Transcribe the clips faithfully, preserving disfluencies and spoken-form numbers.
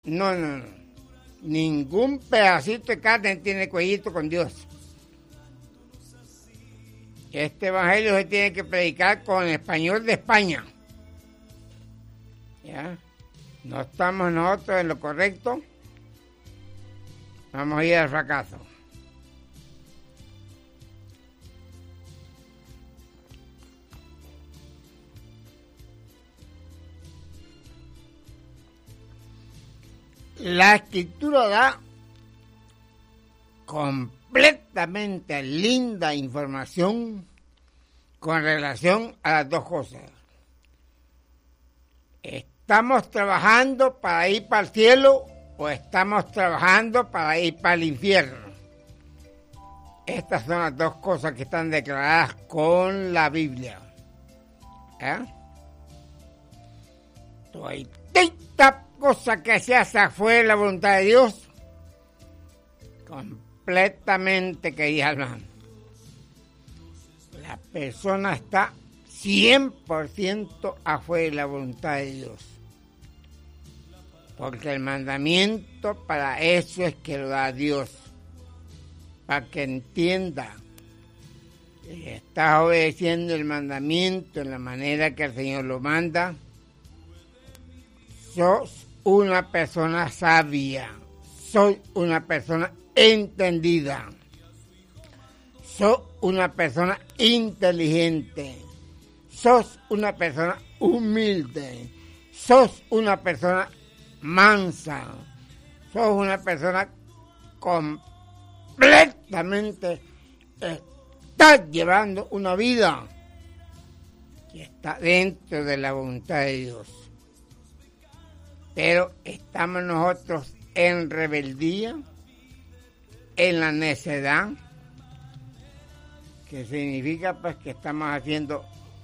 No, no, no. Ningún pedacito de carne tiene cuellito con Dios. Este evangelio se tiene que predicar con español de España. ¿Ya? No estamos nosotros en lo correcto. Vamos a ir al fracaso. La escritura da completamente linda información con relación a las dos cosas. ¿Estamos trabajando para ir para el cielo o estamos trabajando para ir para el infierno? Estas son las dos cosas que están declaradas con la Biblia. ¿Eh? Toda cosa que se hace afuera de la voluntad de Dios, completamente, querida alma, la persona está cien por ciento afuera de la voluntad de Dios. Porque el mandamiento para eso es que lo da Dios. Para que entienda que estás obedeciendo el mandamiento en la manera que el Señor lo manda, sos una persona sabia, soy una persona entendida, soy una persona inteligente, sos una persona humilde, sos una persona mansa, sos una persona completamente, estás llevando una vida que está dentro de la voluntad de Dios. Pero estamos nosotros en rebeldía, en la necedad, que significa pues que estamos haciendo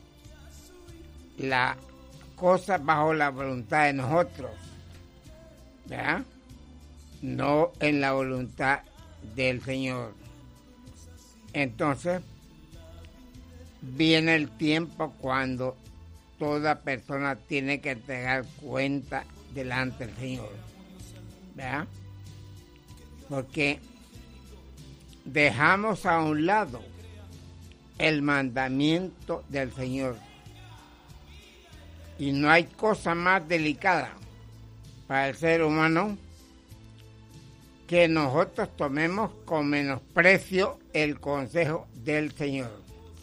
la cosa bajo la voluntad de nosotros, ¿verdad? No en la voluntad del Señor. Entonces, viene el tiempo cuando toda persona tiene que entregar cuenta delante del Señor, ¿verdad? Porque dejamos a un lado el mandamiento del Señor. Y no hay cosa más delicada para el ser humano que nosotros tomemos con menosprecio el consejo del Señor.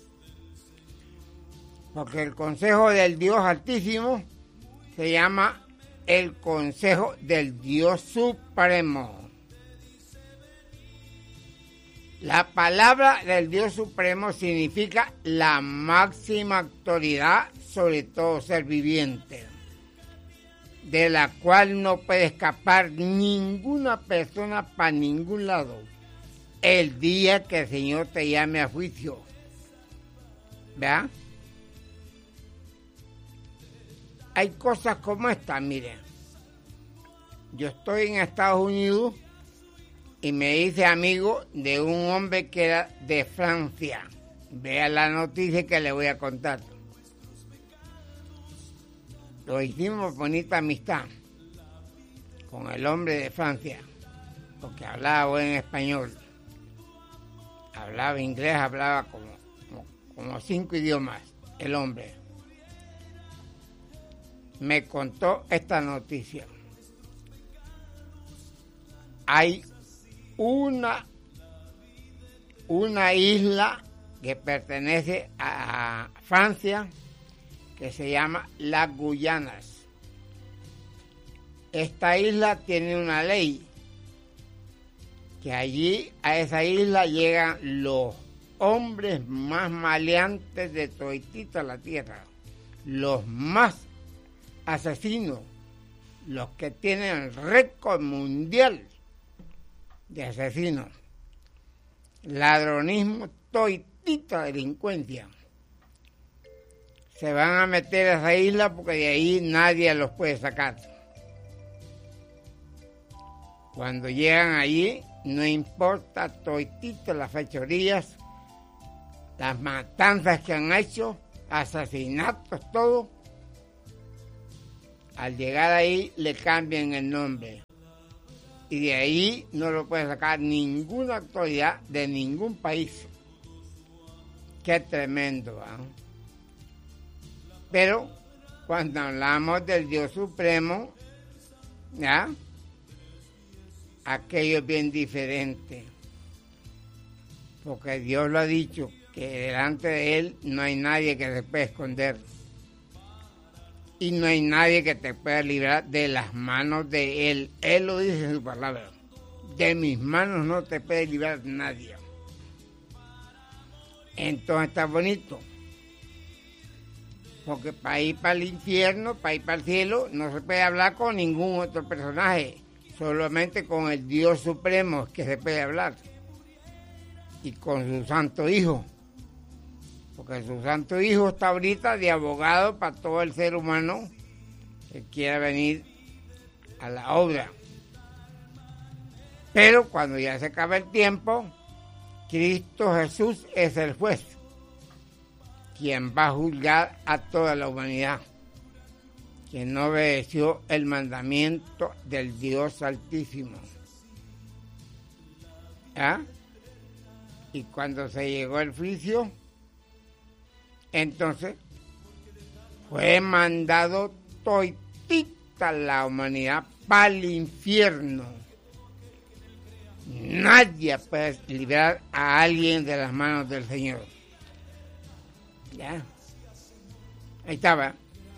Porque el consejo del Dios Altísimo se llama el consejo del Dios Supremo. La palabra del Dios Supremo significa la máxima autoridad sobre todo ser viviente, de la cual no puede escapar ninguna persona para ningún lado el día que el Señor te llame a juicio. ¿Verdad? Hay cosas como esta, miren. Yo estoy en Estados Unidos y me hice amigo de un hombre que era de Francia. Vea la noticia que le voy a contar. Lo hicimos bonita amistad con el hombre de Francia, porque hablaba buen español. Hablaba inglés, hablaba como, como, como cinco idiomas, el hombre. Me contó esta noticia. Hay una, una isla que pertenece a Francia que se llama Las Guyanas. Esta isla tiene una ley que allí a esa isla llegan los hombres más maleantes de toditita la tierra, los más asesinos, los que tienen récord mundial de asesinos, ladronismo, toditita delincuencia. Se van a meter a esa isla porque de ahí nadie los puede sacar. Cuando llegan allí, no importa toditita las fechorías, las matanzas que han hecho, asesinatos, todo. Al llegar ahí le cambian el nombre. y de ahí no lo puede sacar ninguna autoridad de ningún país. Qué tremendo, ¿eh? Pero cuando hablamos del Dios Supremo, ¿ya? Aquello es bien diferente. Porque Dios lo ha dicho, que delante de Él no hay nadie que se pueda esconder. Y no hay nadie que te pueda librar de las manos de Él. Él lo dice en su palabra. De mis manos no te puede librar nadie. Entonces está bonito. Porque para ir para el infierno, para ir para el cielo, no se puede hablar con ningún otro personaje. Solamente con el Dios Supremo que se puede hablar. Y con su Santo Hijo. Porque su Santo Hijo está ahorita de abogado para todo el ser humano que quiera venir a la obra. Pero cuando ya se acaba el tiempo, Cristo Jesús es el juez, quien va a juzgar a toda la humanidad, que no obedeció el mandamiento del Dios Altísimo. ¿Ah? Y cuando se llegó el juicio, entonces fue mandado toitita la humanidad para el infierno. Nadie puede librar a alguien de las manos del Señor. Ya. Ahí estaba.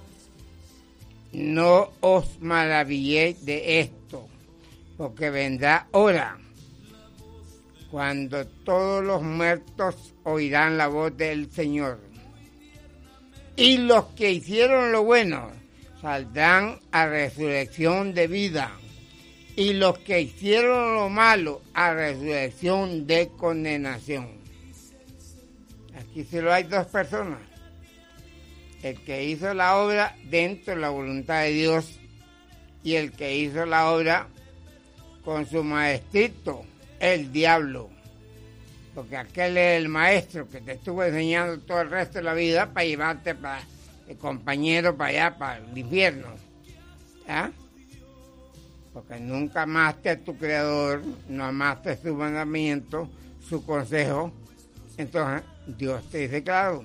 No os maravilléis de esto, porque vendrá hora cuando todos los muertos oirán la voz del Señor. Y los que hicieron lo bueno saldrán a resurrección de vida. Y los que hicieron lo malo a resurrección de condenación. Aquí solo hay dos personas. El que hizo la obra dentro de la voluntad de Dios y el que hizo la obra con su maestrito, el diablo. Porque aquel es el maestro que te estuvo enseñando todo el resto de la vida para llevarte para el compañero para allá, para el infierno. ¿Ah? Porque nunca amaste a tu Creador, no amaste su mandamiento, su consejo. Entonces Dios te dice claro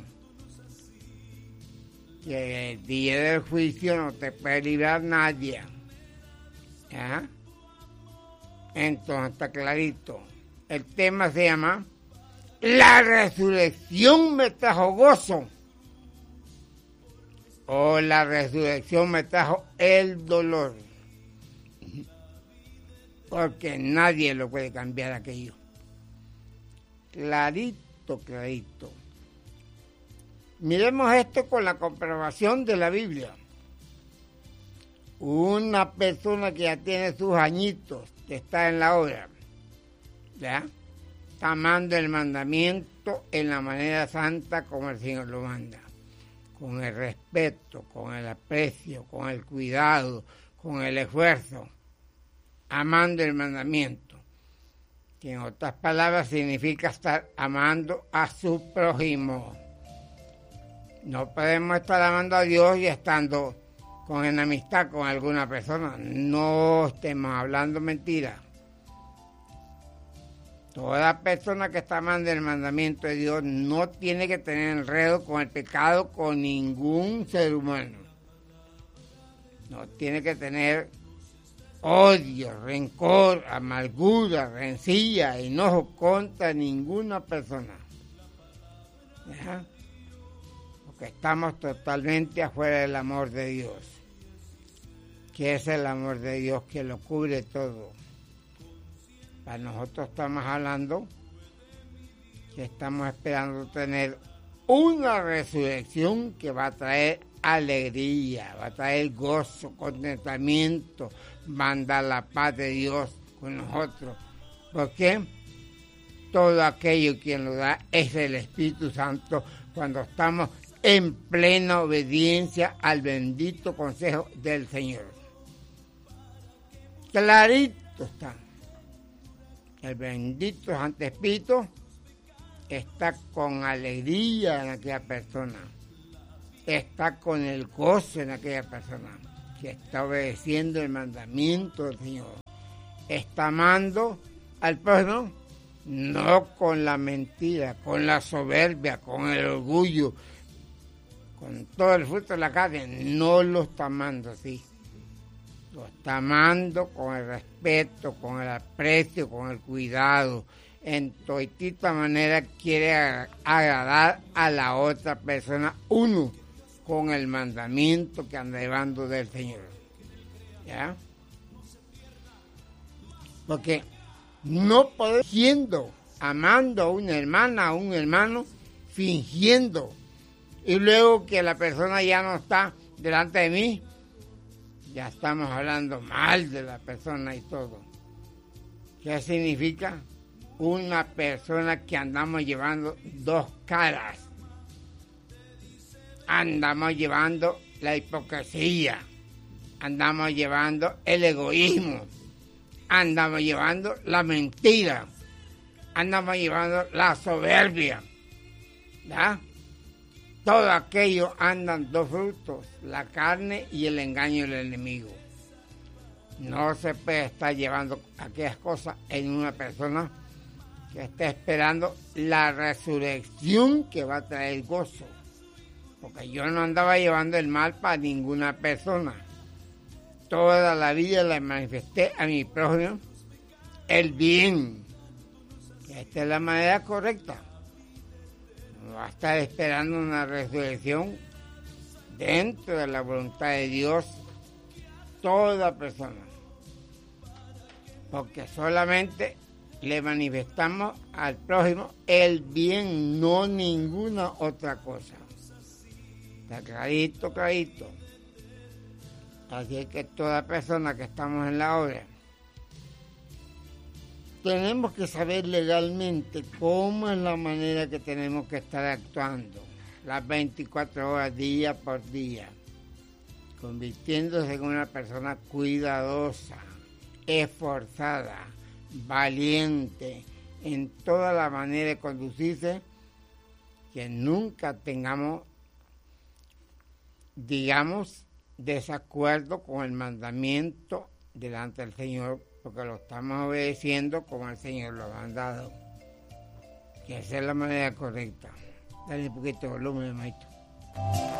que el día del juicio no te puede librar nadie. ¿Ya? Entonces está clarito. El tema se llama La resurrección me trajo gozo. O la resurrección me trajo el dolor. Porque nadie lo puede cambiar aquello. Clarito, clarito. Miremos esto con la comprobación de la Biblia. Una persona que ya tiene sus añitos, que está en la obra, ¿ya? Está amando el mandamiento en la manera santa como el Señor lo manda. Con el respeto, con el aprecio, con el cuidado, con el esfuerzo. Amando el mandamiento. Que en otras palabras significa estar amando a su prójimo. No podemos estar amando a Dios y estando con enemistad con alguna persona. No estemos hablando mentiras. Toda persona que está amando el mandamiento de Dios no tiene que tener enredo con el pecado con ningún ser humano. No tiene que tener odio, rencor, amargura, rencilla, enojo contra ninguna persona. ¿Ya? Porque estamos totalmente afuera del amor de Dios. Que es el amor de Dios que lo cubre todo. Para nosotros estamos hablando que estamos esperando tener una resurrección que va a traer alegría, va a traer gozo, contentamiento, va a andar la paz de Dios con nosotros. Porque todo aquello quien lo da es el Espíritu Santo cuando estamos en plena obediencia al bendito consejo del Señor. Clarito está. El bendito Santo Espíritu está con alegría en aquella persona. Está con el gozo en aquella persona que está obedeciendo el mandamiento del Señor. está amando al prójimo, no con la mentira, con la soberbia, con el orgullo, con todo el fruto de la carne, no lo está amando así. Lo está amando con el respeto, con el aprecio, con el cuidado. En toda manera quiere agradar a la otra persona, uno, con el mandamiento que anda llevando del Señor. ¿Ya? Porque no podemos fingiendo, amando a una hermana, a un hermano, fingiendo. Y luego que la persona ya no está delante de mí, ya estamos hablando mal de la persona y todo. ¿Qué significa? Una persona que andamos llevando dos caras. Andamos llevando la hipocresía. Andamos llevando el egoísmo. Andamos llevando la mentira. Andamos llevando la soberbia. ¿Ya? Todo aquello andan dos frutos, la carne y el engaño del enemigo. No se puede estar llevando aquellas cosas en una persona que está esperando la resurrección que va a traer gozo. Porque yo no andaba llevando el mal para ninguna persona. Toda la vida le manifesté a mi prójimo el bien. Esta es la manera correcta. No va a estar esperando una resurrección dentro de la voluntad de Dios toda persona. Porque solamente le manifestamos al prójimo el bien, no ninguna otra cosa. Está clarito, clarito. Así es que toda persona que estamos en la obra, tenemos que saber legalmente cómo es la manera que tenemos que estar actuando las veinticuatro horas, día por día, convirtiéndose en una persona cuidadosa, esforzada, valiente, en toda la manera de conducirse, que nunca tengamos, digamos, desacuerdo con el mandamiento delante del Señor, porque lo estamos obedeciendo como el Señor lo ha mandado. Que esa es la manera correcta. Dale un poquito de volumen, maestro.